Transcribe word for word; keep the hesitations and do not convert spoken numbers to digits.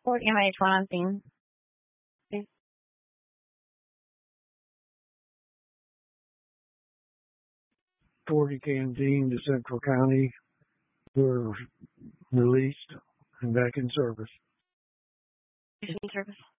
Fort M H one on scene. forty Canteen to Central County were released and back in service. In service.